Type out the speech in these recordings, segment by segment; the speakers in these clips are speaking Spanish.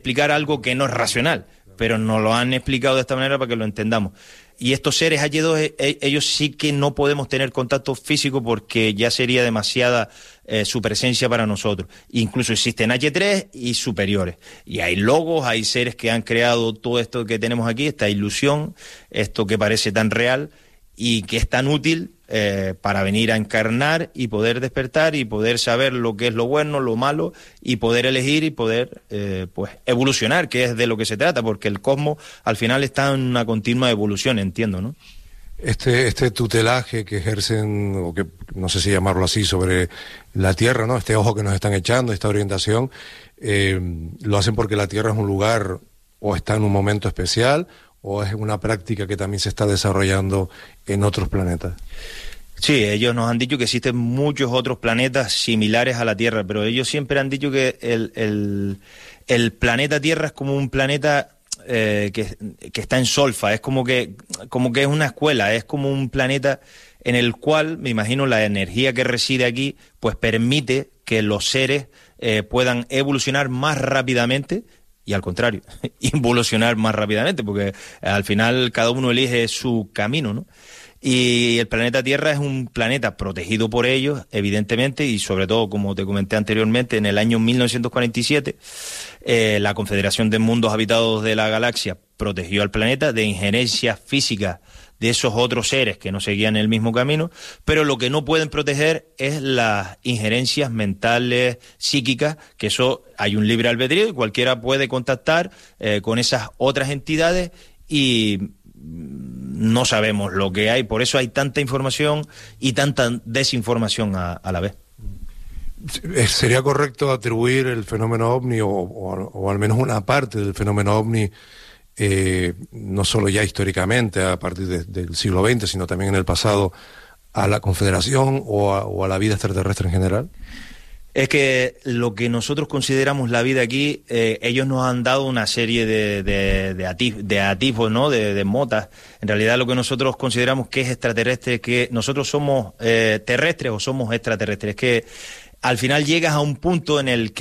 explicar algo que no es racional, pero nos lo han explicado de esta manera para que lo entendamos. Y estos seres H2, ellos sí que no podemos tener contacto físico porque ya sería demasiada su presencia para nosotros. Incluso existen H3 y superiores. Y hay logos, hay seres que han creado todo esto que tenemos aquí, esta ilusión, esto que parece tan real y que es tan útil para venir a encarnar y poder despertar y poder saber lo que es lo bueno, lo malo y poder elegir y poder pues evolucionar, que es de lo que se trata, porque el cosmos al final está en una continua evolución, entiendo, ¿no? Este tutelaje que ejercen, o que no sé si llamarlo así, sobre la Tierra, ¿no? Este ojo que nos están echando, esta orientación, lo hacen porque la Tierra es un lugar o está en un momento especial, o es una práctica que también se está desarrollando en otros planetas. Sí, ellos nos han dicho que existen muchos otros planetas similares a la Tierra, pero ellos siempre han dicho que el planeta Tierra es como un planeta que está en solfa, es como que es una escuela, es como un planeta en el cual, me imagino, la energía que reside aquí, pues permite que los seres puedan evolucionar más rápidamente. Y al contrario, involucionar más rápidamente, porque al final cada uno elige su camino, ¿no? Y el planeta Tierra es un planeta protegido por ellos, evidentemente, y sobre todo, como te comenté anteriormente, en el año 1947, la Confederación de Mundos Habitados de la Galaxia protegió al planeta de injerencias físicas de esos otros seres que no seguían el mismo camino, pero lo que no pueden proteger es las injerencias mentales, psíquicas, que eso hay un libre albedrío y cualquiera puede contactar con esas otras entidades y no sabemos lo que hay, por eso hay tanta información y tanta desinformación a la vez. ¿Sería correcto atribuir el fenómeno OVNI o al menos una parte del fenómeno OVNI no solo ya históricamente a partir del siglo XX, sino también en el pasado, a la Confederación o a la vida extraterrestre en general? Es que lo que nosotros consideramos la vida aquí, ellos nos han dado una serie de atisbos, ¿no? De motas. En realidad lo que nosotros consideramos que es extraterrestre, que nosotros somos terrestres o somos extraterrestres, que al final llegas a un punto en el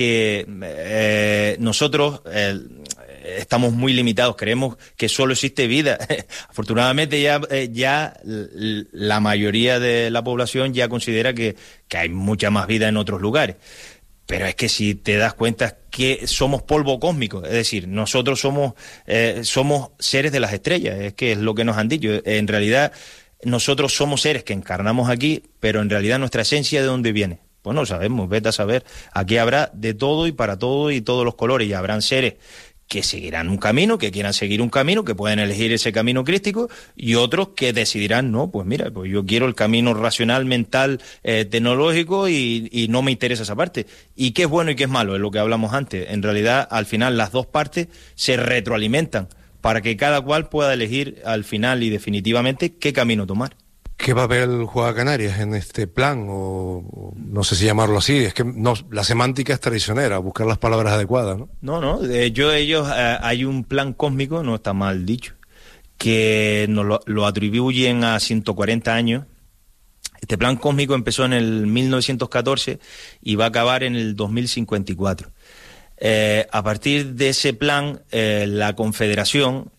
que nosotros estamos muy limitados, creemos que solo existe vida. Afortunadamente ya la mayoría de la población ya considera que hay mucha más vida en otros lugares. Pero es que si te das cuenta es que somos polvo cósmico, es decir, nosotros somos seres de las estrellas, es que es lo que nos han dicho. En realidad nosotros somos seres que encarnamos aquí, pero en realidad nuestra esencia, ¿de dónde viene? Pues no sabemos, vete a saber. Aquí habrá de todo y para todo y todos los colores, y habrán seres que seguirán un camino, que quieran seguir un camino, que pueden elegir ese camino crístico, y otros que decidirán, no, pues mira, pues yo quiero el camino racional, mental, tecnológico, y no me interesa esa parte. Y qué es bueno y qué es malo, es lo que hablamos antes. En realidad, al final, las dos partes se retroalimentan para que cada cual pueda elegir al final y definitivamente qué camino tomar. ¿Qué papel juega Canarias en este plan? O no sé si llamarlo así, es que no, la semántica es traicionera, buscar las palabras adecuadas, ¿no? No, ellos hay un plan cósmico, no está mal dicho, que nos lo atribuyen a 140 años. Este plan cósmico empezó en el 1914 y va a acabar en el 2054. A partir de ese plan, la Confederación,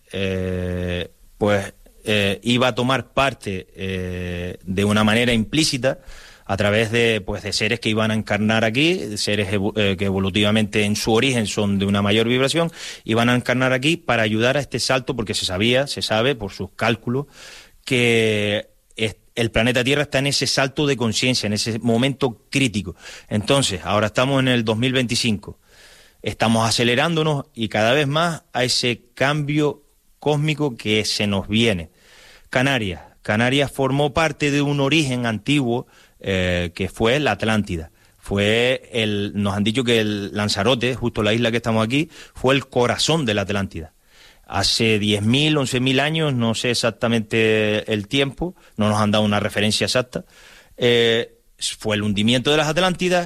iba a tomar parte de una manera implícita a través de seres que iban a encarnar aquí, seres que evolutivamente en su origen son de una mayor vibración, iban a encarnar aquí para ayudar a este salto, porque se sabe por sus cálculos que el planeta Tierra está en ese salto de conciencia, en ese momento crítico. Entonces, ahora estamos en el 2025, estamos acelerándonos y cada vez más a ese cambio cósmico que se nos viene. Canarias formó parte de un origen antiguo que fue la Atlántida. Nos han dicho que el Lanzarote, justo la isla que estamos aquí, fue el corazón de la Atlántida. Hace 10.000, 11.000 años, no sé exactamente el tiempo, no nos han dado una referencia exacta, fue el hundimiento de las Atlántidas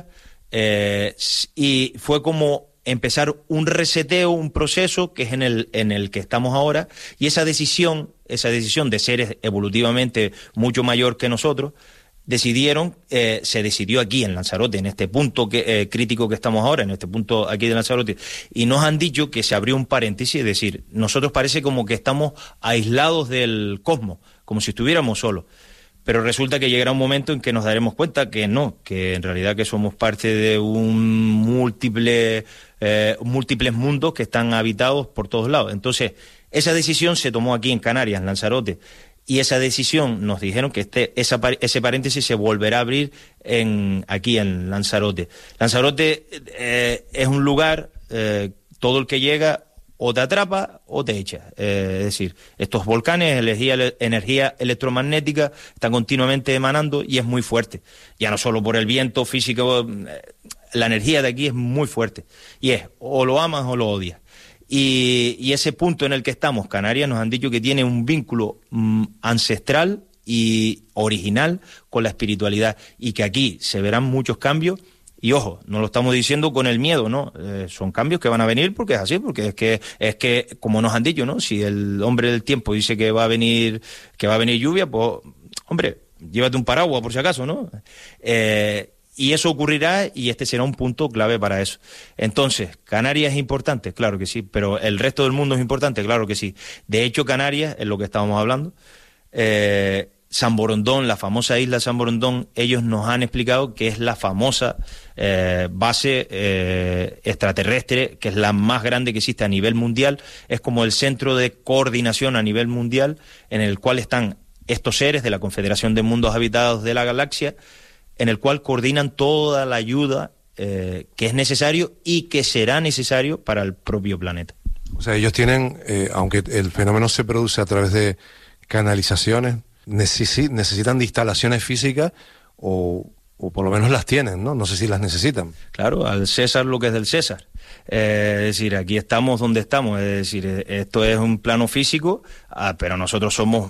y fue como empezar un reseteo, un proceso que es en el que estamos ahora, y esa decisión de seres evolutivamente mucho mayor que nosotros, se decidió aquí en Lanzarote, en este punto crítico que estamos ahora, en este punto aquí de Lanzarote, y nos han dicho que se abrió un paréntesis, es decir, nosotros parece como que estamos aislados del cosmos, como si estuviéramos solos. Pero resulta que llegará un momento en que nos daremos cuenta que no, que en realidad que somos parte de múltiples mundos que están habitados por todos lados. Entonces, esa decisión se tomó aquí en Canarias, en Lanzarote, y esa decisión nos dijeron que ese paréntesis se volverá a abrir aquí en Lanzarote. Lanzarote es un lugar, todo el que llega o te atrapa o te echa. Es decir, estos volcanes, energía electromagnética, están continuamente emanando y es muy fuerte. Ya no solo por el viento físico, la energía de aquí es muy fuerte. Y es, o lo amas o lo odias. Y ese punto en el que estamos, Canarias, nos han dicho que tiene un vínculo ancestral y original con la espiritualidad, y que aquí se verán muchos cambios. Y ojo, no lo estamos diciendo con el miedo, ¿no? Son cambios que van a venir porque es así, porque es que como nos han dicho, ¿no? Si el hombre del tiempo dice que va a venir lluvia, pues, hombre, llévate un paraguas por si acaso, ¿no? Y eso ocurrirá, y este será un punto clave para eso. Entonces, ¿Canarias es importante? Claro que sí, pero ¿el resto del mundo es importante? Claro que sí. De hecho, Canarias, es lo que estábamos hablando, San Borondón, la famosa isla San Borondón, ellos nos han explicado que es la famosa base extraterrestre, que es la más grande que existe a nivel mundial, es como el centro de coordinación a nivel mundial, en el cual están estos seres de la Confederación de Mundos Habitados de la Galaxia, en el cual coordinan toda la ayuda que es necesario y que será necesario para el propio planeta. O sea, ellos tienen, aunque el fenómeno se produce a través de canalizaciones, necesitan de instalaciones físicas o por lo menos las tienen, ¿no? No sé si las necesitan. Claro, al César lo que es del César. Es decir, aquí estamos donde estamos, es decir, esto es un plano físico, pero nosotros somos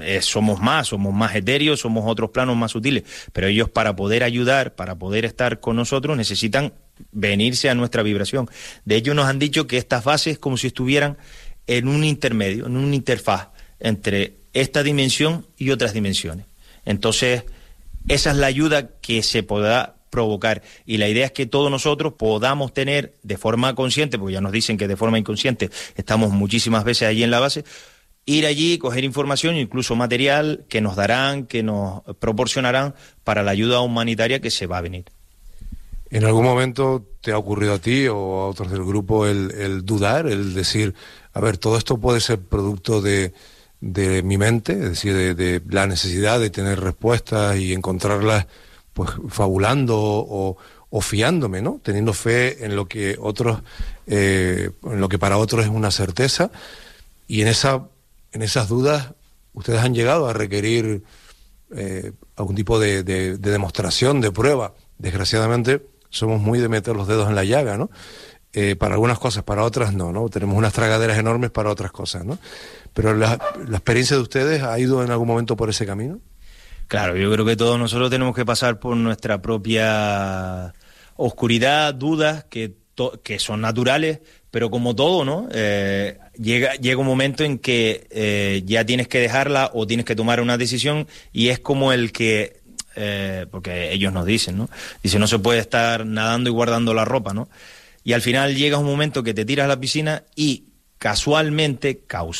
más etéreos, somos otros planos más sutiles, pero ellos, para poder ayudar, para poder estar con nosotros, necesitan venirse a nuestra vibración. De hecho, nos han dicho que estas bases es como si estuvieran en un intermedio, en una interfaz entre esta dimensión y otras dimensiones. Entonces, esa es la ayuda que se podrá provocar, y la idea es que todos nosotros podamos tener de forma consciente, porque ya nos dicen que de forma inconsciente estamos muchísimas veces allí en la base, ir allí, coger información, incluso material que nos darán, que nos proporcionarán para la ayuda humanitaria que se va a venir. ¿En algún momento te ha ocurrido a ti o a otros del grupo el dudar, el decir, a ver, todo esto puede ser producto de mi mente, es decir, de la necesidad de tener respuestas y encontrarlas, pues, fabulando o fiándome, ¿no? Teniendo fe en lo que otros, en lo que para otros es una certeza, y en esas dudas ustedes han llegado a requerir algún tipo de demostración, de prueba. Desgraciadamente somos muy de meter los dedos en la llaga, ¿no? Para algunas cosas, para otras no. Tenemos unas tragaderas enormes para otras cosas, ¿no? Pero la experiencia de ustedes ha ido en algún momento por ese camino. Claro, yo creo que todos nosotros tenemos que pasar por nuestra propia oscuridad, dudas que son naturales, pero como todo, ¿no? Llega un momento en que ya tienes que dejarla o tienes que tomar una decisión, y es como el que porque ellos nos dicen, ¿no? Dice, no se puede estar nadando y guardando la ropa, ¿no? Y al final llega un momento que te tiras a la piscina y causalmente,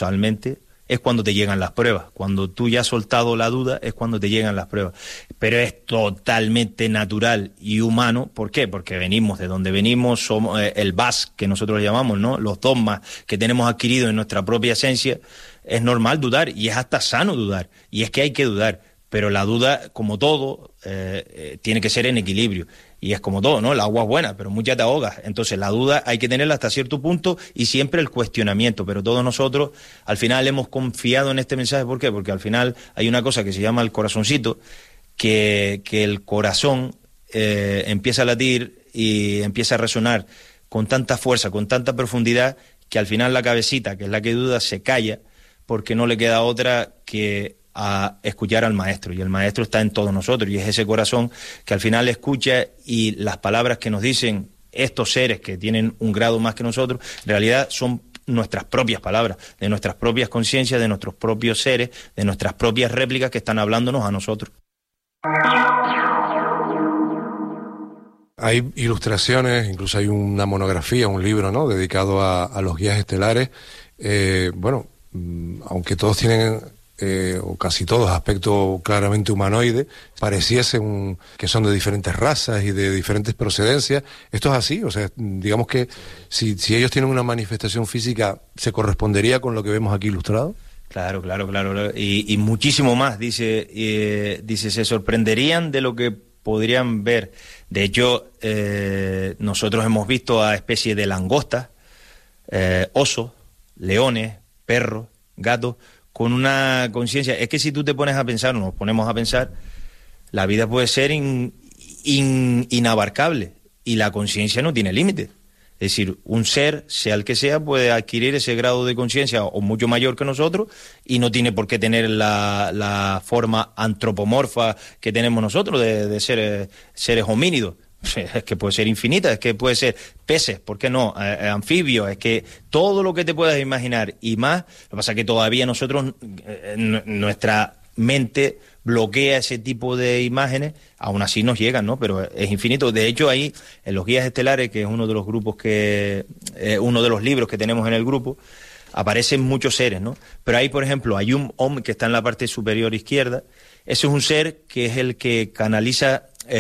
es cuando te llegan las pruebas. Cuando tú ya has soltado la duda es cuando te llegan las pruebas. Pero es totalmente natural y humano. ¿Por qué? Porque venimos de donde venimos, somos el VAS que nosotros llamamos, ¿no? Los dogmas que tenemos adquiridos en nuestra propia esencia. Es normal dudar, y es hasta sano dudar. Y es que hay que dudar. Pero la duda, como todo, tiene que ser en equilibrio. Y es como todo, ¿no? El agua es buena, pero mucha te ahogas. Entonces la duda hay que tenerla hasta cierto punto, y siempre el cuestionamiento. Pero todos nosotros al final hemos confiado en este mensaje. ¿Por qué? Porque al final hay una cosa que se llama el corazoncito, que el corazón empieza a latir y empieza a resonar con tanta fuerza, con tanta profundidad, que al final la cabecita, que es la que duda, se calla, porque no le queda otra que a escuchar al maestro, y el maestro está en todos nosotros, y es ese corazón que al final escucha, y las palabras que nos dicen estos seres que tienen un grado más que nosotros, en realidad son nuestras propias palabras, de nuestras propias conciencias, de nuestros propios seres, de nuestras propias réplicas que están hablándonos a nosotros. Hay ilustraciones, incluso hay una monografía, un libro, ¿no?, dedicado a los guías estelares. Aunque todos tienen, o casi todos, aspecto claramente humanoide, pareciesen que son de diferentes razas y de diferentes procedencias. ¿Esto es así? O sea, digamos que si ellos tienen una manifestación física, ¿se correspondería con lo que vemos aquí ilustrado? Claro. Y muchísimo más, dice, se sorprenderían de lo que podrían ver. De hecho, nosotros hemos visto a especies de langostas, osos, leones, perros, gatos, con una conciencia. Es que si tú te pones a pensar, nos ponemos a pensar, la vida puede ser inabarcable y la conciencia no tiene límite. Es decir, un ser, sea el que sea, puede adquirir ese grado de conciencia o mucho mayor que nosotros y no tiene por qué tener la forma antropomorfa que tenemos nosotros de seres homínidos. Es que puede ser infinita, es que puede ser peces, ¿por qué no? Anfibios, es que todo lo que te puedas imaginar y más. Lo que pasa es que todavía nosotros, nuestra mente bloquea ese tipo de imágenes, aún así nos llegan, ¿no? Pero es infinito. De hecho, ahí, en los Guías Estelares, que es uno de los grupos uno de los libros que tenemos en el grupo, aparecen muchos seres, ¿no? Pero ahí, por ejemplo, hay un hombre que está en la parte superior izquierda. Ese es un ser que es el que canaliza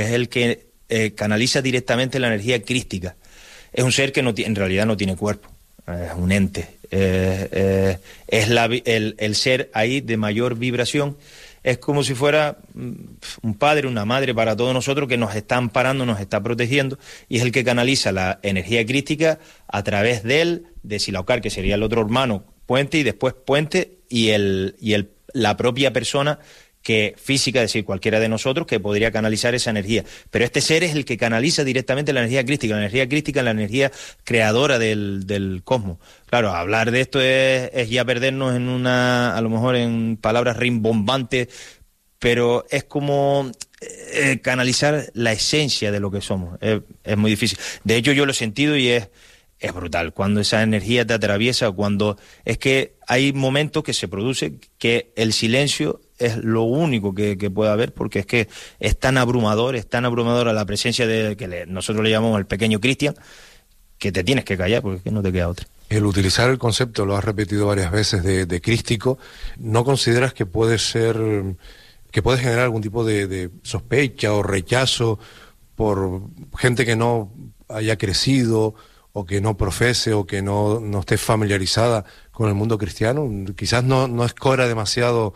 directamente la energía crística. Es un ser que en realidad no tiene cuerpo, es un ente. Es el ser ahí de mayor vibración. Es como si fuera un padre, una madre para todos nosotros que nos está amparando, nos está protegiendo, y es el que canaliza la energía crística a través de Silaucar, que sería el otro hermano, Puente, y después Puente, y la propia persona que física, es decir, cualquiera de nosotros, que podría canalizar esa energía. Pero este ser es el que canaliza directamente la energía crística. La energía crística es la energía creadora del cosmos. Claro, hablar de esto es ya perdernos a lo mejor en palabras rimbombantes, pero es como canalizar la esencia de lo que somos. Es muy difícil. De hecho, yo lo he sentido y es brutal. Cuando esa energía te atraviesa, es que hay momentos que se produce que el silencio es lo único que puede haber, porque es que es tan abrumadora la presencia nosotros le llamamos el pequeño Cristian, que te tienes que callar porque es que no te queda otra. El utilizar el concepto, lo has repetido varias veces, de crístico, ¿no consideras que puede generar algún tipo de sospecha o rechazo por gente que no haya crecido o que no profese o que no esté familiarizada con el mundo cristiano? Quizás no escora demasiado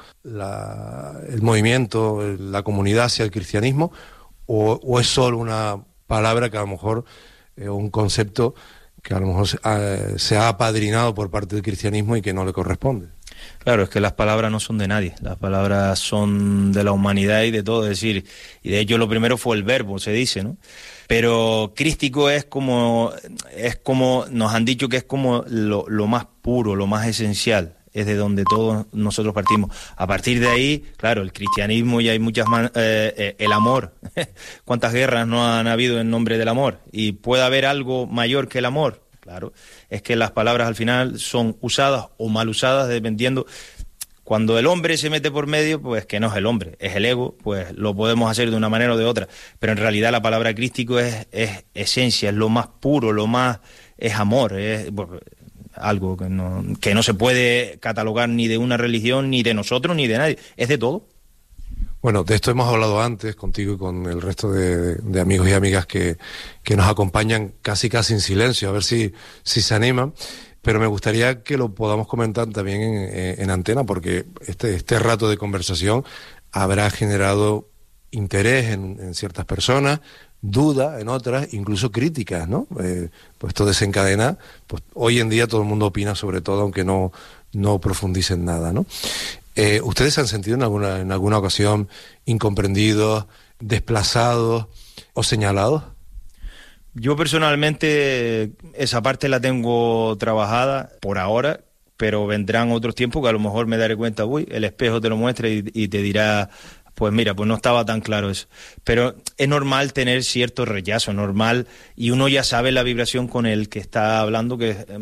el movimiento, la comunidad hacia el cristianismo, o es solo una palabra que a lo mejor, un concepto que a lo mejor se ha apadrinado por parte del cristianismo y que no le corresponde. Claro, es que las palabras no son de nadie, las palabras son de la humanidad y de todo, es decir, y de hecho lo primero fue el verbo, se dice, ¿no? Pero crístico es como nos han dicho que es como lo más puro, lo más esencial, es de donde todos nosotros partimos. A partir de ahí, claro, el cristianismo, y hay muchas el amor. ¿Cuántas guerras no han habido en nombre del amor? ¿Y puede haber algo mayor que el amor? Claro, es que las palabras al final son usadas o mal usadas dependiendo. Cuando el hombre se mete por medio, pues que no es el hombre, es el ego, pues lo podemos hacer de una manera o de otra. Pero en realidad la palabra crístico es esencia, es lo más puro, es amor, es algo que no se puede catalogar ni de una religión, ni de nosotros, ni de nadie, es de todo. Bueno, de esto hemos hablado antes contigo y con el resto de amigos y amigas que nos acompañan casi en silencio, a ver si se animan. Pero me gustaría que lo podamos comentar también en antena, porque este rato de conversación habrá generado interés en ciertas personas, duda en otras, incluso críticas, ¿no? Pues esto desencadena, pues hoy en día todo el mundo opina sobre todo, aunque no profundice en nada, ¿no? ¿Ustedes se han sentido en alguna ocasión incomprendidos, desplazados o señalados? Yo personalmente esa parte la tengo trabajada por ahora, pero vendrán otros tiempos que a lo mejor me daré cuenta, el espejo te lo muestra y te dirá, pues mira, pues no estaba tan claro eso. Pero es normal tener cierto rechazo, normal, y uno ya sabe la vibración con el que está hablando,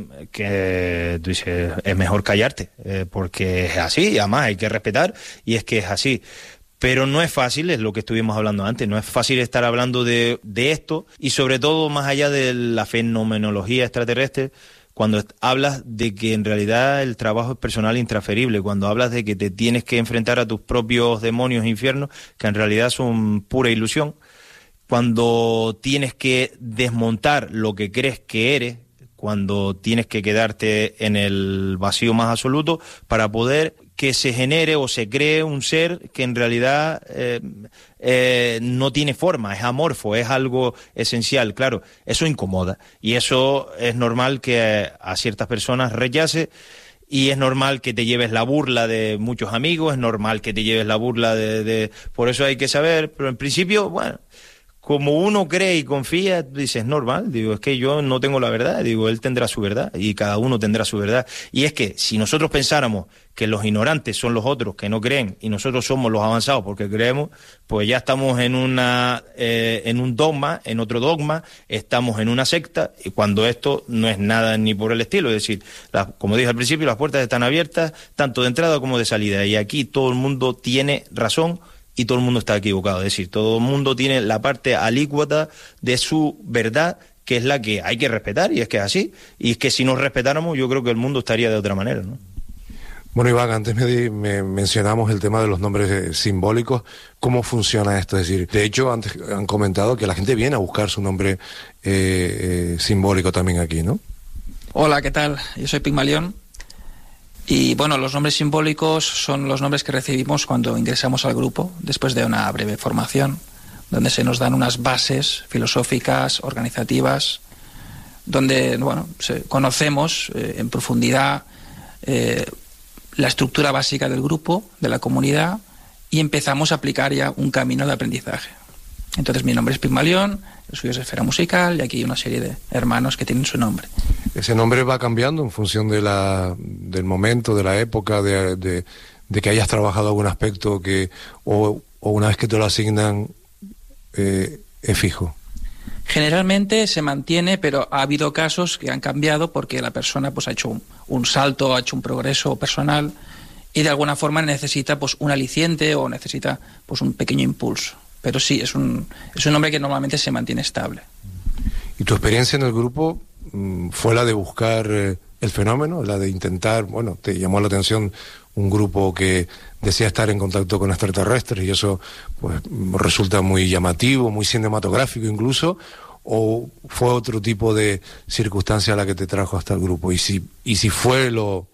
que tú dices, es mejor callarte, porque es así, además hay que respetar, y es que es así. Pero no es fácil, es lo que estuvimos hablando antes, no es fácil estar hablando de esto, y sobre todo más allá de la fenomenología extraterrestre, cuando hablas de que en realidad el trabajo es personal e intransferible, cuando hablas de que te tienes que enfrentar a tus propios demonios e infiernos, que en realidad son pura ilusión, cuando tienes que desmontar lo que crees que eres, cuando tienes que quedarte en el vacío más absoluto para poder que se genere o se cree un ser que en realidad no tiene forma, es amorfo, es algo esencial. Claro, eso incomoda y eso es normal que a ciertas personas rechace, y es normal que te lleves la burla de muchos amigos, es normal que te lleves la burla de... Por eso hay que saber, pero en principio, bueno... Como uno cree y confía, dices, normal, digo, es que yo no tengo la verdad, digo, él tendrá su verdad y cada uno tendrá su verdad. Y es que si nosotros pensáramos que los ignorantes son los otros que no creen y nosotros somos los avanzados porque creemos, pues ya estamos en un dogma, en otro dogma, estamos en una secta, y cuando esto no es nada ni por el estilo. Es decir, como dije al principio, las puertas están abiertas tanto de entrada como de salida, y aquí todo el mundo tiene razón y todo el mundo está equivocado. Es decir, todo el mundo tiene la parte alícuota de su verdad, que es la que hay que respetar, y es que es así. Y es que si nos respetáramos, yo creo que el mundo estaría de otra manera, ¿no? Bueno, Iván, antes me mencionamos el tema de los nombres simbólicos. ¿Cómo funciona esto? Es decir, de hecho, antes han comentado que la gente viene a buscar su nombre simbólico también aquí, ¿no? Hola, ¿qué tal? Yo soy Pigmalión. Y bueno, los nombres simbólicos son los nombres que recibimos cuando ingresamos al grupo, después de una breve formación, donde se nos dan unas bases filosóficas, organizativas, donde bueno, conocemos en profundidad la estructura básica del grupo, de la comunidad, y empezamos a aplicar ya un camino de aprendizaje. Entonces mi nombre es Pigmalión, el suyo es Esfera Musical, y aquí hay una serie de hermanos que tienen su nombre. ¿Ese nombre va cambiando en función del momento, de la época, de que hayas trabajado algún aspecto o una vez que te lo asignan es fijo? Generalmente se mantiene, pero ha habido casos que han cambiado porque la persona pues ha hecho un salto, ha hecho un progreso personal y de alguna forma necesita pues un aliciente o necesita pues un pequeño impulso. Pero sí, es un nombre que normalmente se mantiene estable. ¿Y tu experiencia en el grupo fue la de buscar el fenómeno, la de intentar, bueno, te llamó la atención un grupo que desea estar en contacto con extraterrestres y eso pues resulta muy llamativo, muy cinematográfico incluso, o fue otro tipo de circunstancia la que te trajo hasta el grupo? Y si fue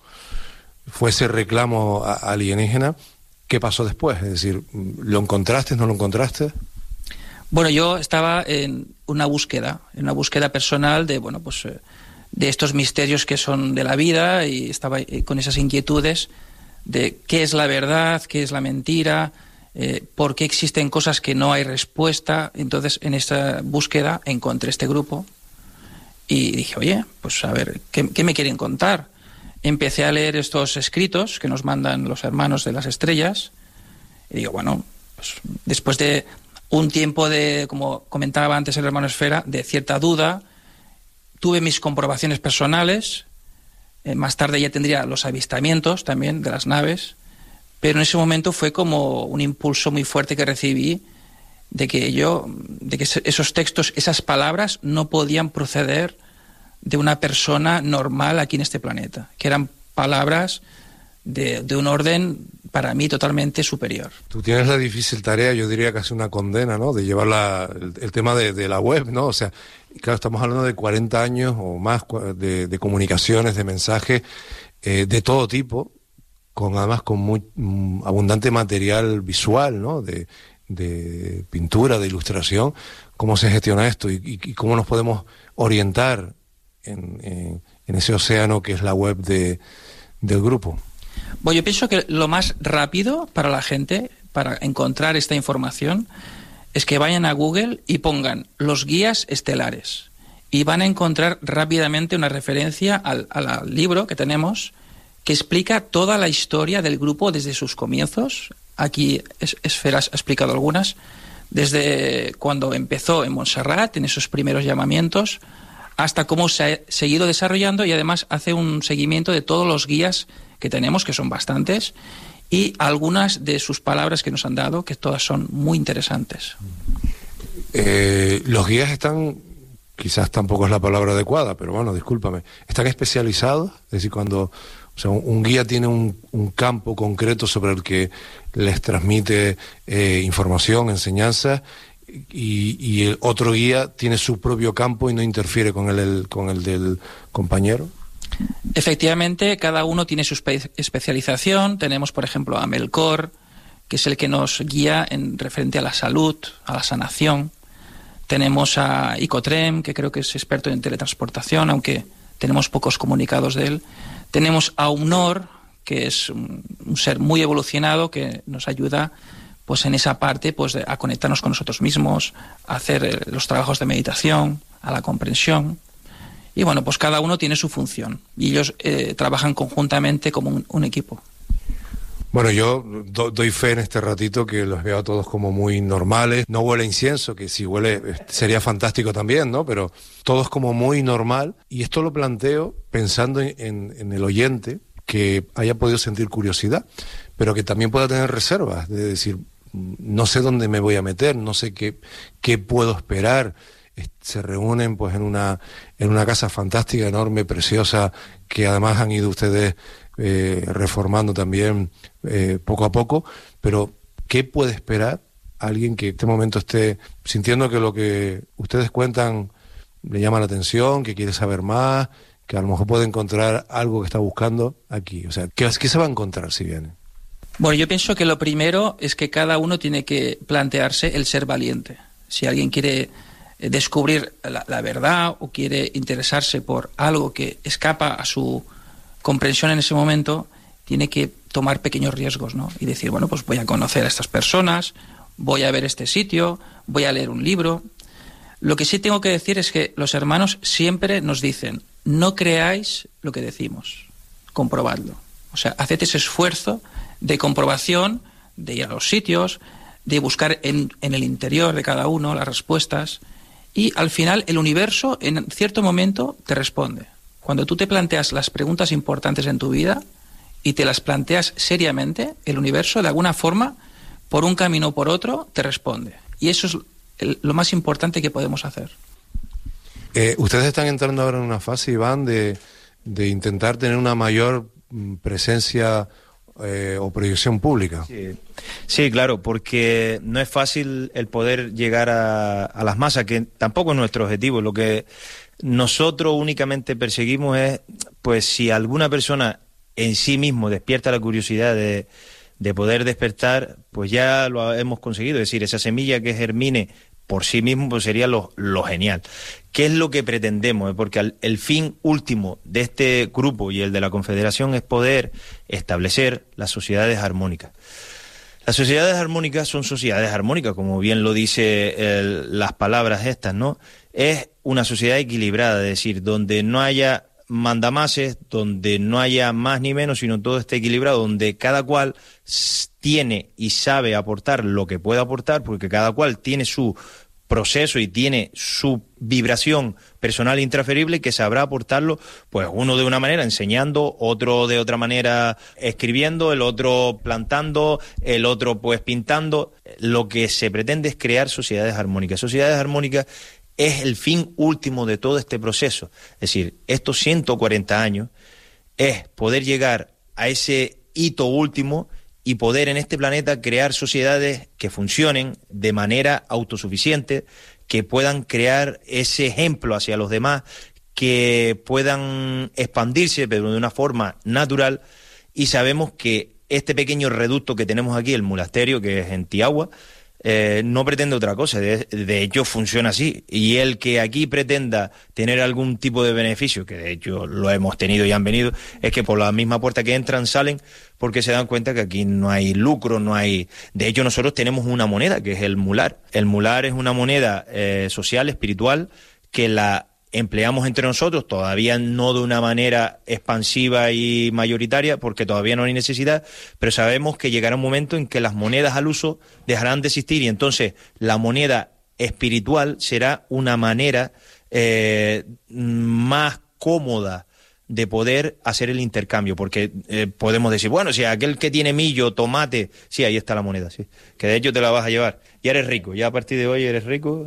ese reclamo alienígena, ¿qué pasó después? Es decir, ¿lo encontraste, no lo encontraste? Bueno, yo estaba en una búsqueda personal de, bueno, pues de estos misterios que son de la vida, y estaba con esas inquietudes de qué es la verdad, qué es la mentira, por qué existen cosas que no hay respuesta. Entonces, en esta búsqueda encontré este grupo y dije, oye, pues a ver, ¿qué me quieren contar? Empecé a leer estos escritos que nos mandan los hermanos de las estrellas y digo, bueno, pues después de un tiempo de, como comentaba antes el hermano Esfera, de cierta duda, tuve mis comprobaciones personales, más tarde ya tendría los avistamientos también de las naves, pero en ese momento fue como un impulso muy fuerte que recibí de que esos textos, esas palabras no podían proceder de una persona normal aquí en este planeta, que eran palabras de un orden para mí totalmente superior. Tú tienes la difícil tarea, yo diría casi una condena, ¿no?, de llevar el tema de la web, ¿no? O sea, claro, estamos hablando de 40 años o más de comunicaciones, de mensajes de todo tipo, además con muy abundante material visual, ¿no?, de pintura, de ilustración. ¿Cómo se gestiona esto y cómo nos podemos orientar en ese océano que es la web del grupo? Bueno, yo pienso que lo más rápido para la gente, para encontrar esta información, es que vayan a Google y pongan los guías estelares. Y van a encontrar rápidamente una referencia al libro que tenemos, que explica toda la historia del grupo desde sus comienzos. Aquí Esfera ha explicado algunas, desde cuando empezó en Montserrat, en esos primeros llamamientos, hasta cómo se ha seguido desarrollando, y además hace un seguimiento de todos los guías que tenemos, que son bastantes, y algunas de sus palabras que nos han dado, que todas son muy interesantes. Los guías están, quizás tampoco es la palabra adecuada, pero bueno, discúlpame, ¿están especializados? Es decir, cuando un guía tiene un campo concreto sobre el que les transmite información, enseñanza, y el otro guía tiene su propio campo y no interfiere con el del compañero. Efectivamente, cada uno tiene su especialización. Tenemos, por ejemplo, a Melkor, que es el que nos guía en referente a la salud, a la sanación. Tenemos a Icotrem, que creo que es experto en teletransportación, aunque tenemos pocos comunicados de él. Tenemos a Umnor, que es un ser muy evolucionado que nos ayuda pues en esa parte pues a conectarnos con nosotros mismos, a hacer los trabajos de meditación, a la comprensión. Y bueno, pues cada uno tiene su función y ellos trabajan conjuntamente como un equipo. Bueno, yo doy fe en este ratito que los veo a todos como muy normales. No huele a incienso, que si huele sería fantástico también, ¿no? Pero todos como muy normal. Y esto lo planteo pensando en el oyente que haya podido sentir curiosidad, pero que también pueda tener reservas, de decir, no sé dónde me voy a meter, no sé qué puedo esperar. Se reúnen pues en una casa fantástica, enorme, preciosa, que además han ido ustedes reformando también poco a poco, pero ¿qué puede esperar alguien que en este momento esté sintiendo que lo que ustedes cuentan le llama la atención, que quiere saber más, que a lo mejor puede encontrar algo que está buscando aquí? O sea, ¿qué se va a encontrar si viene? Bueno, yo pienso que lo primero es que cada uno tiene que plantearse el ser valiente. Si alguien quiere descubrir la verdad o quiere interesarse por algo que escapa a su comprensión en ese momento, tiene que tomar pequeños riesgos, ¿no? Y decir, bueno, pues voy a conocer a estas personas, voy a ver este sitio, voy a leer un libro. Lo que sí tengo que decir es que los hermanos siempre nos dicen, no creáis lo que decimos, comprobadlo. O sea, haced ese esfuerzo de comprobación, de ir a los sitios, de buscar en el interior de cada uno las respuestas, y al final el universo en cierto momento te responde. Cuando tú te planteas las preguntas importantes en tu vida y te las planteas seriamente, el universo de alguna forma, por un camino o por otro, te responde. Y eso es lo más importante que podemos hacer. Ustedes están entrando ahora en una fase, Iván, de intentar tener una mayor presencia o proyección pública. Sí, claro, porque no es fácil el poder llegar a las masas, que tampoco es nuestro objetivo. Lo que nosotros únicamente perseguimos es, pues, si alguna persona en sí mismo despierta la curiosidad de poder despertar, pues ya lo hemos conseguido. Es decir, esa semilla que germine por sí mismo, pues sería lo genial. ¿Qué es lo que pretendemos? Porque el fin último de este grupo y el de la Confederación es poder establecer las sociedades armónicas. Las sociedades armónicas son sociedades armónicas, como bien lo dice las palabras estas, ¿no? Es una sociedad equilibrada, es decir, donde no haya mandamases, donde no haya más ni menos, sino todo esté equilibrado, donde cada cual tiene y sabe aportar lo que puede aportar, porque cada cual tiene su proceso y tiene su vibración personal intransferible que sabrá aportarlo, pues uno de una manera enseñando, otro de otra manera escribiendo, el otro plantando, el otro pues pintando. Lo que se pretende es crear sociedades armónicas. Sociedades armónicas es el fin último de todo este proceso. Es decir, estos 140 años es poder llegar a ese hito último y poder en este planeta crear sociedades que funcionen de manera autosuficiente, que puedan crear ese ejemplo hacia los demás, que puedan expandirse pero de una forma natural. Y sabemos que este pequeño reducto que tenemos aquí, el monasterio, que es en Tiagua, no pretende otra cosa, de hecho funciona así, y el que aquí pretenda tener algún tipo de beneficio, que de hecho lo hemos tenido y han venido, es que por la misma puerta que entran salen, porque se dan cuenta que aquí no hay lucro, no hay... De hecho nosotros tenemos una moneda que es el mular. El mular es una moneda social, espiritual, que la empleamos entre nosotros, todavía no de una manera expansiva y mayoritaria, porque todavía no hay necesidad, pero sabemos que llegará un momento en que las monedas al uso dejarán de existir, y entonces la moneda espiritual será una manera más cómoda de poder hacer el intercambio, porque podemos decir, bueno, si aquel que tiene millo, tomate, sí, ahí está la moneda, sí, que de hecho te la vas a llevar, ya eres rico, ya a partir de hoy eres rico.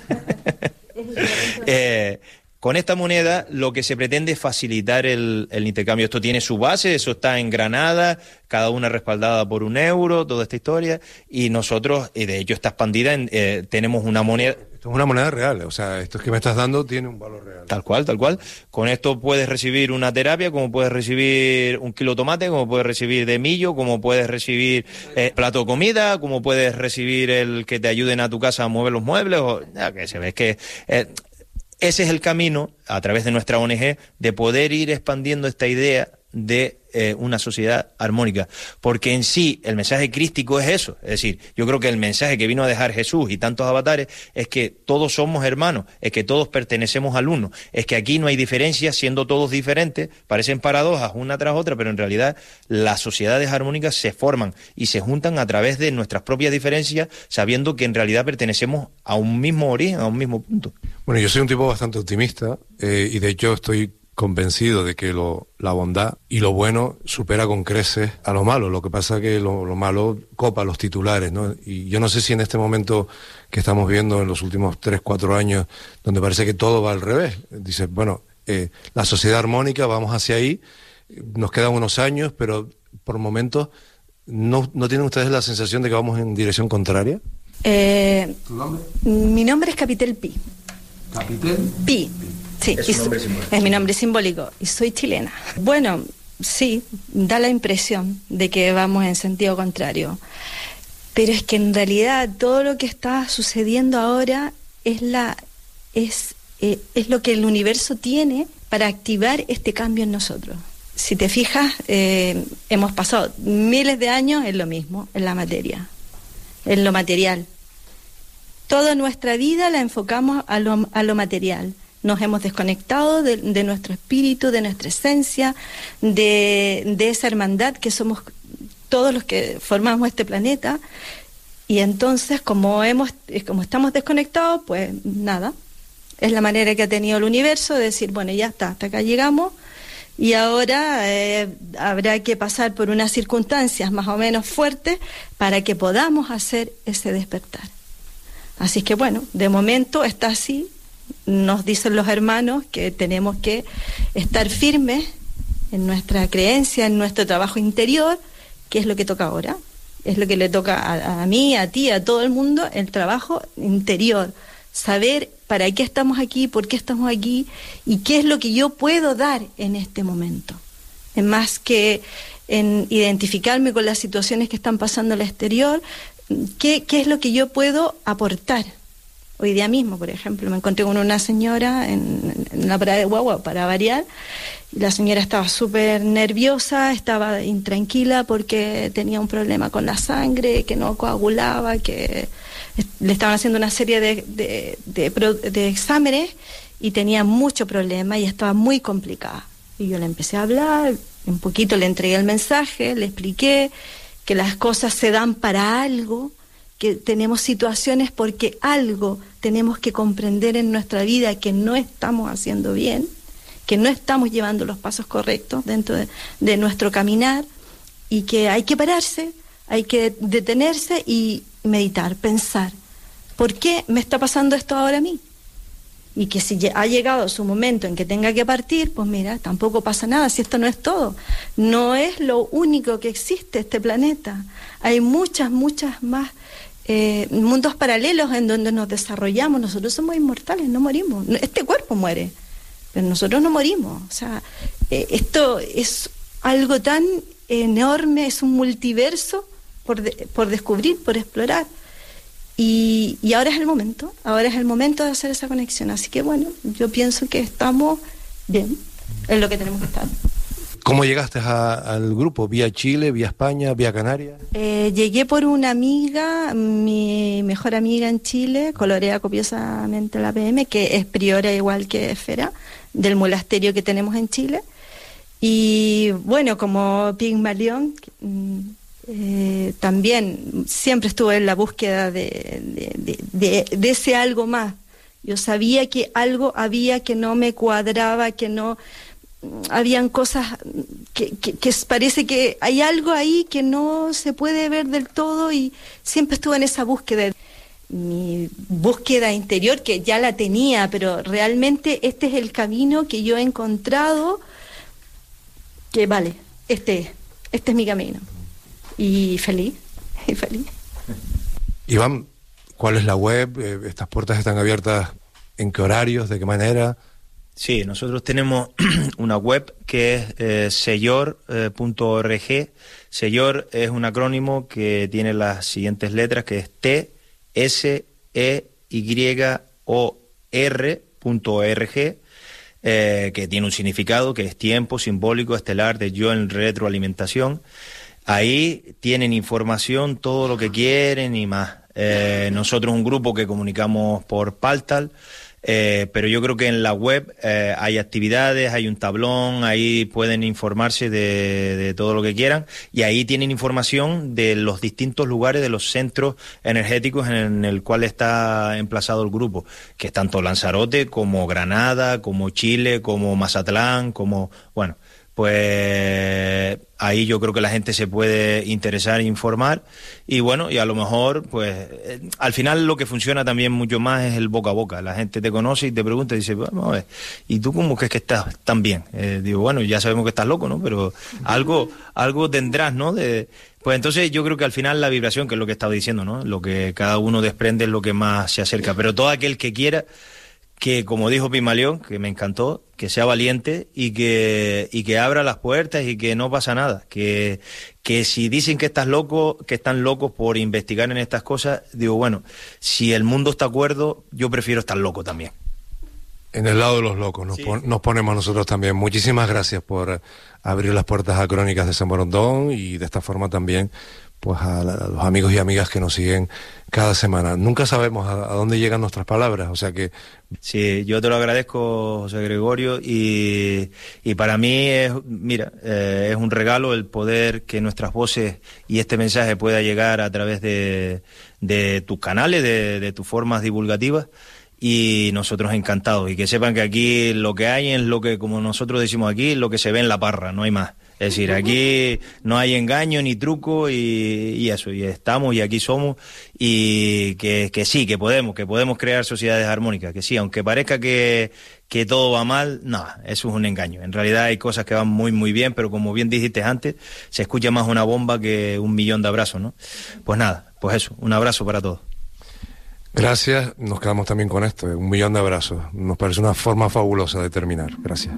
Con esta moneda lo que se pretende es facilitar el intercambio. Esto tiene su base, eso está en Granada, cada una respaldada por €1, toda esta historia, y nosotros, y de hecho está expandida, tenemos una moneda... Esto es una moneda real, o sea, esto que me estás dando tiene un valor real. Tal cual, tal cual. Con esto puedes recibir una terapia, como puedes recibir 1 kilo de tomate, como puedes recibir de millo, como puedes recibir plato de comida, como puedes recibir el que te ayuden a tu casa a mover los muebles, o ya que se ve que... ese es el camino, a través de nuestra ONG, de poder ir expandiendo esta idea de una sociedad armónica. Porque en sí, el mensaje crístico es eso. Es decir, yo creo que el mensaje que vino a dejar Jesús y tantos avatares es que todos somos hermanos, es que todos pertenecemos al uno, es que aquí no hay diferencias, siendo todos diferentes, parecen paradojas una tras otra, pero en realidad las sociedades armónicas se forman y se juntan a través de nuestras propias diferencias, sabiendo que en realidad pertenecemos a un mismo origen, a un mismo punto. Bueno, yo soy un tipo bastante optimista y de hecho estoy convencido de que la bondad y lo bueno supera con creces a lo malo. Lo que pasa es que lo malo copa los titulares, ¿no? Y yo no sé si en este momento que estamos viendo en los últimos 3-4 años, donde parece que todo va al revés, dice, bueno, la sociedad armónica, vamos hacia ahí, nos quedan unos años, pero por momentos, ¿no tienen ustedes la sensación de que vamos en dirección contraria? ¿Tu nombre? Mi nombre es Capitel Pi. ¿Capitel? Pi. Sí, es mi nombre simbólico y soy chilena. Bueno, sí, da la impresión de que vamos en sentido contrario, pero es que en realidad todo lo que está sucediendo ahora es lo que el universo tiene para activar este cambio en nosotros. Si te fijas, hemos pasado miles de años en lo mismo, en la materia, en lo material. Toda nuestra vida la enfocamos a lo material. Nos hemos desconectado de nuestro espíritu, de nuestra esencia, de esa hermandad que somos todos los que formamos este planeta. Y entonces, como estamos desconectados, pues nada. Es la manera que ha tenido el universo de decir, bueno, ya está, hasta acá llegamos. Y ahora habrá que pasar por unas circunstancias más o menos fuertes para que podamos hacer ese despertar. Así que bueno, de momento está así. Nos dicen los hermanos que tenemos que estar firmes en nuestra creencia, en nuestro trabajo interior, que es lo que toca ahora. Es lo que le toca a mí, a ti, a todo el mundo, el trabajo interior. Saber para qué estamos aquí, por qué estamos aquí y qué es lo que yo puedo dar en este momento. Es más que en identificarme con las situaciones que están pasando al exterior, qué es lo que yo puedo aportar. Hoy día mismo, por ejemplo, me encontré con una señora en la parada de guagua, para variar, y la señora estaba súper nerviosa, estaba intranquila porque tenía un problema con la sangre, que no coagulaba, que le estaban haciendo una serie de exámenes y tenía mucho problema y estaba muy complicada. Y yo le empecé a hablar, un poquito le entregué el mensaje, le expliqué que las cosas se dan para algo, que tenemos situaciones porque algo tenemos que comprender en nuestra vida que no estamos haciendo bien, que no estamos llevando los pasos correctos dentro de nuestro caminar y que hay que pararse, hay que detenerse y meditar, pensar, ¿por qué me está pasando esto ahora a mí? Y que si ha llegado su momento en que tenga que partir, pues mira, tampoco pasa nada, si esto no es todo, no es lo único que existe este planeta, hay muchas más mundos paralelos en donde nos desarrollamos. Nosotros somos inmortales, no morimos. Este cuerpo muere, pero nosotros no morimos. O sea, esto es algo tan enorme, es un multiverso por descubrir, por explorar. Y ahora es el momento de hacer esa conexión. Así que bueno, yo pienso que estamos bien en lo que tenemos que estar. ¿Cómo llegaste al grupo? ¿Vía Chile, vía España, vía Canarias? Llegué por una amiga, mi mejor amiga en Chile, colorea copiosamente la PM, que es priora igual que Esfera, del monasterio que tenemos en Chile. Y bueno, como Pigmalión, también siempre estuve en la búsqueda de ese algo más. Yo sabía que algo había que no me cuadraba, que no habían cosas que parece que hay algo ahí que no se puede ver del todo, y siempre estuve en esa búsqueda. Mi búsqueda interior, que ya la tenía, pero realmente este es el camino que yo he encontrado, que vale, este es mi camino. Y feliz. Iván, ¿cuál es la web? ¿Estas puertas están abiertas en qué horarios? ¿De qué manera? Sí, nosotros tenemos una web que es sellor.org. Sellor es un acrónimo que tiene las siguientes letras, que es TSEYOR.org, que tiene un significado, que es tiempo simbólico estelar de yo en retroalimentación. Ahí tienen información, todo lo que quieren y más. Nosotros un grupo que comunicamos por Paltal, pero yo creo que en la web hay actividades, hay un tablón, ahí pueden informarse de todo lo que quieran, y ahí tienen información de los distintos lugares, de los centros energéticos en el cual está emplazado el grupo, que es tanto Lanzarote como Granada, como Chile, como Mazatlán, como, bueno, pues ahí yo creo que la gente se puede interesar e informar, y bueno, y a lo mejor, pues al final lo que funciona también mucho más es el boca a boca. La gente te conoce y te pregunta y dice, vamos a ver, ¿y tú cómo crees que estás tan bien? Digo, bueno, ya sabemos que estás loco, ¿no? Pero algo tendrás, ¿no? Pues entonces yo creo que al final la vibración, que es lo que estaba diciendo, ¿no? Lo que cada uno desprende es lo que más se acerca, pero todo aquel que quiera, que como dijo Pimaleón, que me encantó, que sea valiente y que abra las puertas y que no pasa nada, que si dicen que estás loco, que están locos por investigar en estas cosas, digo, bueno, si el mundo está acuerdo, yo prefiero estar loco también. En el lado de los locos nos ponemos nosotros también. Muchísimas gracias por abrir las puertas a Crónicas de San Borondón, y de esta forma también pues a los amigos y amigas que nos siguen cada semana. Nunca sabemos a dónde llegan nuestras palabras, o sea que... Sí, yo te lo agradezco, José Gregorio, y para mí es un regalo el poder que nuestras voces y este mensaje pueda llegar a través de tus canales, de tus formas divulgativas, y nosotros encantados, y que sepan que aquí lo que hay es lo que, como nosotros decimos aquí, lo que se ve en la parra, no hay más. Es decir, aquí no hay engaño ni truco, y eso, y estamos y aquí somos, y que sí, que podemos crear sociedades armónicas, que sí, aunque parezca que todo va mal, no, eso es un engaño. En realidad hay cosas que van muy muy bien, pero como bien dijiste antes, se escucha más una bomba que 1.000.000 de abrazos, ¿no? Pues nada, pues eso, un abrazo para todos. Gracias, nos quedamos también con esto, 1.000.000 de abrazos. Nos parece una forma fabulosa de terminar. Gracias.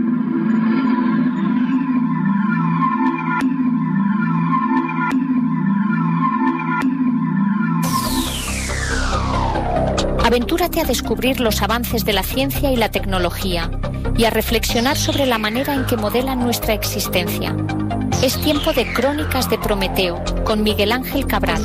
Aventúrate a descubrir los avances de la ciencia y la tecnología y a reflexionar sobre la manera en que modelan nuestra existencia. Es tiempo de Crónicas de Prometeo con Miguel Ángel Cabral.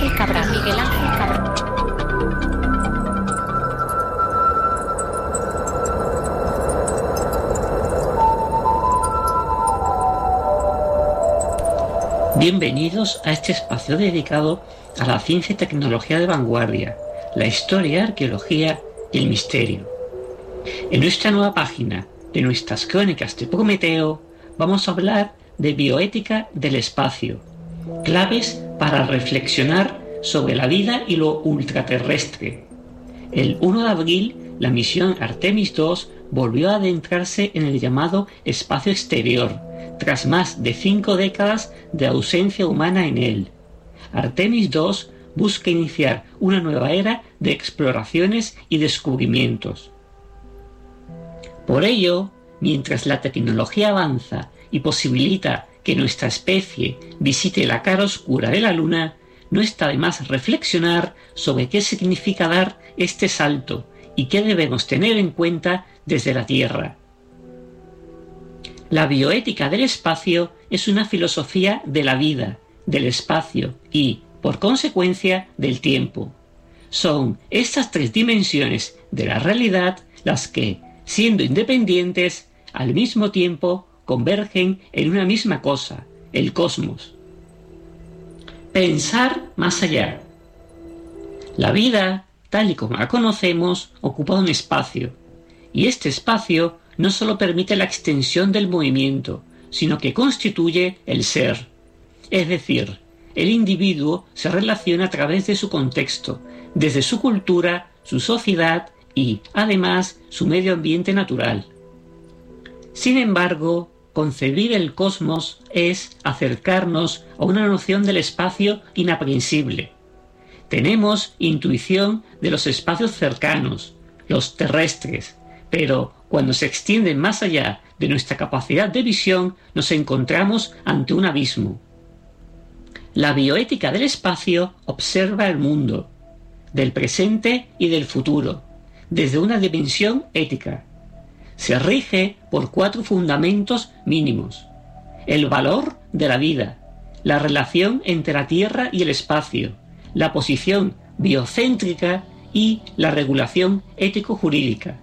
Bienvenidos a este espacio dedicado a la ciencia y tecnología de vanguardia, la historia, arqueología y el misterio. En nuestra nueva página de nuestras Crónicas de Prometeo vamos a hablar de bioética del espacio, claves para reflexionar sobre la vida y lo ultraterrestre. El 1 de abril, la misión Artemis II volvió a adentrarse en el llamado espacio exterior, tras más de 5 décadas de ausencia humana en él. Artemis II busca iniciar una nueva era de exploraciones y descubrimientos. Por ello, mientras la tecnología avanza y posibilita que nuestra especie visite la cara oscura de la Luna, no está de más reflexionar sobre qué significa dar este salto y qué debemos tener en cuenta desde la Tierra. La bioética del espacio es una filosofía de la vida, del espacio y, por consecuencia, del tiempo. Son estas 3 dimensiones de la realidad las que, siendo independientes, al mismo tiempo convergen en una misma cosa, el cosmos. Pensar más allá. La vida, tal y como la conocemos, ocupa un espacio, y este espacio no solo permite la extensión del movimiento, sino que constituye el ser. Es decir, el individuo se relaciona a través de su contexto, desde su cultura, su sociedad y, además, su medio ambiente natural. Sin embargo, concebir el cosmos es acercarnos a una noción del espacio inaprehensible. Tenemos intuición de los espacios cercanos, los terrestres, pero cuando se extienden más allá de nuestra capacidad de visión, nos encontramos ante un abismo. La bioética del espacio observa el mundo, del presente y del futuro, desde una dimensión ética. Se rige por 4 fundamentos mínimos: el valor de la vida, la relación entre la Tierra y el espacio, la posición biocéntrica y la regulación ético-jurídica.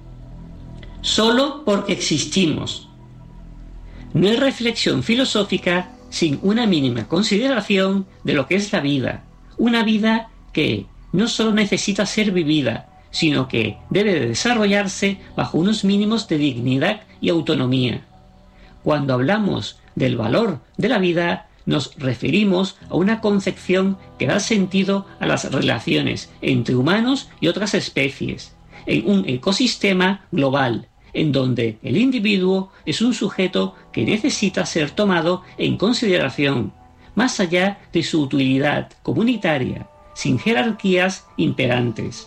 Solo porque existimos. No hay reflexión filosófica sin una mínima consideración de lo que es la vida, una vida que no solo necesita ser vivida, sino que debe de desarrollarse bajo unos mínimos de dignidad y autonomía. Cuando hablamos del valor de la vida, nos referimos a una concepción que da sentido a las relaciones entre humanos y otras especies, en un ecosistema global, en donde el individuo es un sujeto que necesita ser tomado en consideración, más allá de su utilidad comunitaria, sin jerarquías imperantes.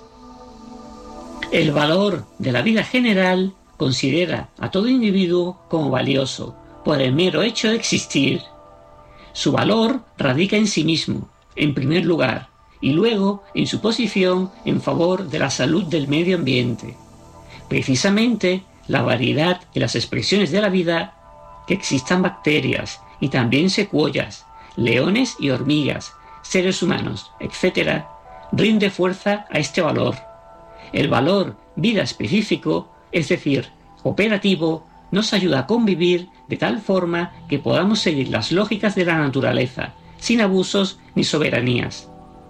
El valor de la vida general considera a todo individuo como valioso por el mero hecho de existir. Su valor radica en sí mismo, en primer lugar, y luego en su posición en favor de la salud del medio ambiente. Precisamente, la variedad de las expresiones de la vida, que existan bacterias y también secuoyas, leones y hormigas, seres humanos, etc., rinde fuerza a este valor. El valor vida específico, es decir, operativo, nos ayuda a convivir de tal forma que podamos seguir las lógicas de la naturaleza, sin abusos ni soberanías.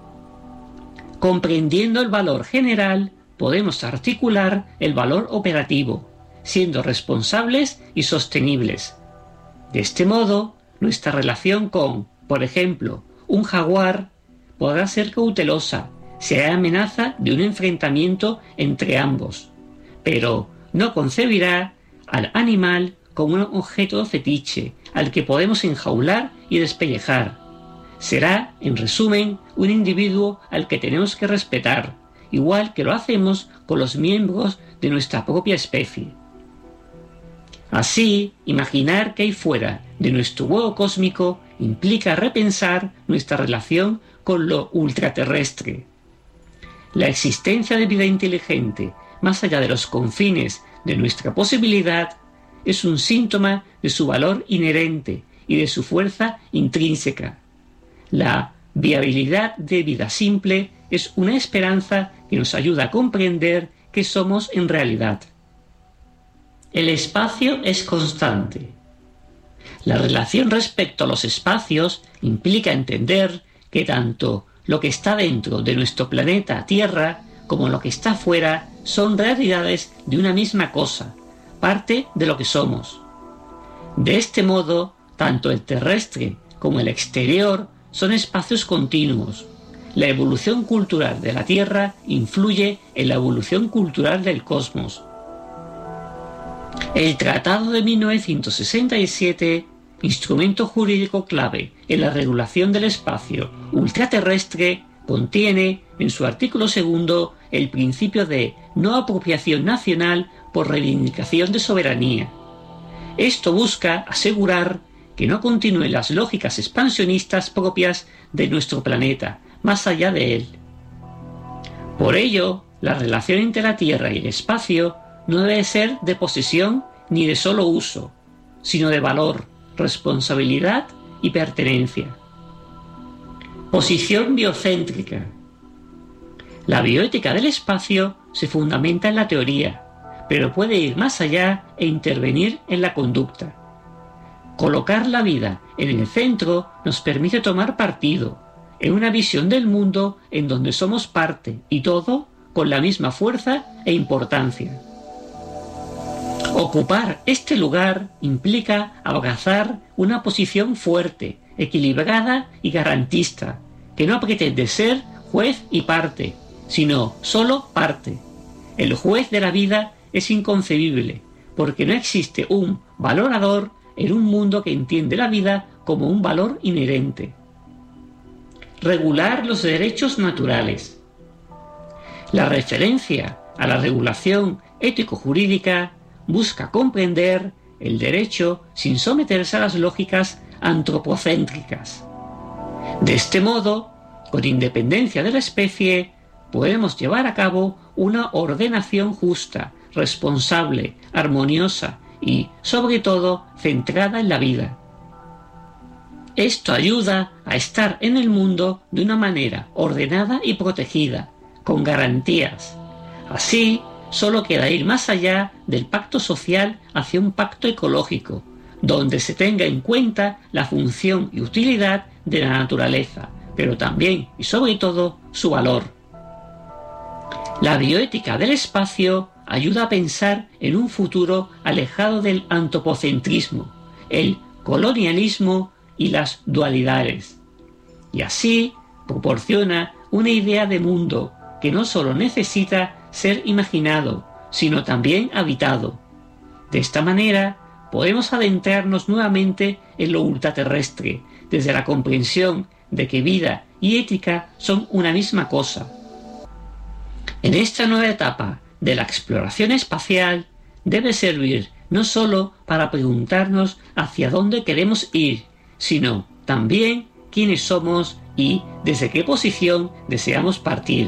Comprendiendo el valor general, podemos articular el valor operativo, siendo responsables y sostenibles. De este modo, nuestra relación con, por ejemplo, un jaguar podrá ser cautelosa si hay amenaza de un enfrentamiento entre ambos, pero no concebirá al animal como un objeto fetiche al que podemos enjaular y despellejar. Será, en resumen, un individuo al que tenemos que respetar, igual que lo hacemos con los miembros de nuestra propia especie. Así, imaginar que hay fuera de nuestro huevo cósmico implica repensar nuestra relación con lo ultraterrestre. La existencia de vida inteligente, más allá de los confines de nuestra posibilidad, es un síntoma de su valor inherente y de su fuerza intrínseca. La viabilidad de vida simple es una esperanza que nos ayuda a comprender qué somos en realidad. El espacio es constante. La relación respecto a los espacios implica entender que tanto lo que está dentro de nuestro planeta Tierra como lo que está fuera son realidades de una misma cosa, parte de lo que somos. De este modo, tanto el terrestre como el exterior son espacios continuos. La evolución cultural de la Tierra influye en la evolución cultural del cosmos. El Tratado de 1967, instrumento jurídico clave en la regulación del espacio ultraterrestre, contiene en su artículo 2 el principio de no apropiación nacional por reivindicación de soberanía. Esto busca asegurar que no continúen las lógicas expansionistas propias de nuestro planeta, más allá de él. Por ello, la relación entre la Tierra y el espacio no debe ser de posesión ni de solo uso, sino de valor, responsabilidad y pertenencia. Posición biocéntrica. La bioética del espacio se fundamenta en la teoría, pero puede ir más allá e intervenir en la conducta. Colocar la vida en el centro nos permite tomar partido, en una visión del mundo en donde somos parte y todo con la misma fuerza e importancia. Ocupar este lugar implica abrazar una posición fuerte, equilibrada y garantista, que no pretende ser juez y parte, sino solo parte. El juez de la vida es inconcebible, porque no existe un valorador en un mundo que entiende la vida como un valor inherente. Regular los derechos naturales. La referencia a la regulación ético-jurídica busca comprender el derecho sin someterse a las lógicas antropocéntricas. De este modo, con independencia de la especie, podemos llevar a cabo una ordenación justa, responsable, armoniosa y, sobre todo, centrada en la vida. Esto ayuda a estar en el mundo de una manera ordenada y protegida, con garantías. Así, solo queda ir más allá del pacto social hacia un pacto ecológico, donde se tenga en cuenta la función y utilidad de la naturaleza, pero también y sobre todo su valor. La bioética del espacio ayuda a pensar en un futuro alejado del antropocentrismo, el colonialismo y las dualidades, y así proporciona una idea de mundo que no solo necesita ser imaginado, sino también habitado. De esta manera podemos adentrarnos nuevamente en lo ultraterrestre, desde la comprensión de que vida y ética son una misma cosa. En esta nueva etapa de la exploración espacial debe servir no solo para preguntarnos hacia dónde queremos ir, sino también quiénes somos y desde qué posición deseamos partir.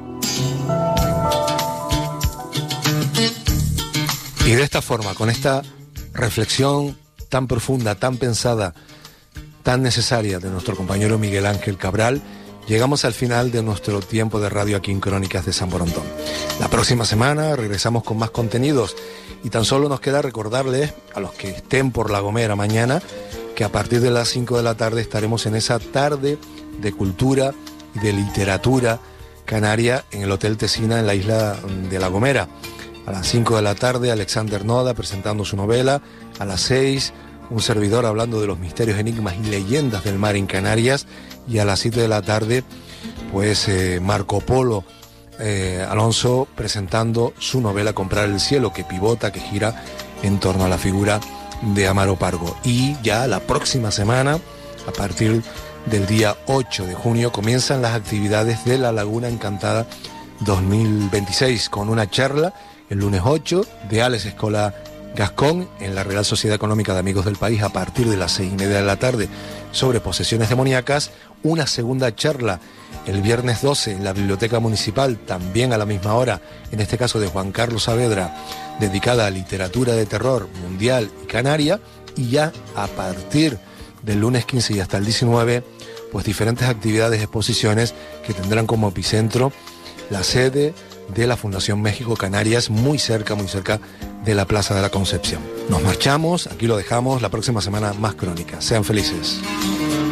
Y de esta forma, con esta reflexión tan profunda, tan pensada, tan necesaria de nuestro compañero Miguel Ángel Cabral, llegamos al final de nuestro tiempo de radio aquí en Crónicas de San Borondón. La próxima semana regresamos con más contenidos y tan solo nos queda recordarles a los que estén por La Gomera mañana que a partir de las 5 de la tarde estaremos en esa tarde de cultura y de literatura canaria en el Hotel Tesina en la isla de La Gomera. A las 5 de la tarde, Alexander Noda presentando su novela. A las 6, un servidor hablando de los misterios, enigmas y leyendas del mar en Canarias. Y a las 7 de la tarde, pues Marco Polo Alonso presentando su novela Comprar el cielo, que pivota, que gira en torno a la figura de Amaro Pargo. Y ya la próxima semana, a partir del día 8 de junio, comienzan las actividades de La Laguna Encantada 2026, con una charla el lunes 8 de Alex Escola Gascón en la Real Sociedad Económica de Amigos del País a partir de las 6:30 de la tarde sobre posesiones demoníacas. Una segunda charla el viernes 12 en la Biblioteca Municipal, también a la misma hora, en este caso de Juan Carlos Saavedra, dedicada a literatura de terror mundial y canaria. Y ya a partir del lunes 15 y hasta el 19, pues diferentes actividades, exposiciones que tendrán como epicentro la sede de la Fundación México Canarias, muy cerca de la Plaza de la Concepción. Nos marchamos, aquí lo dejamos, la próxima semana más crónicas. Sean felices.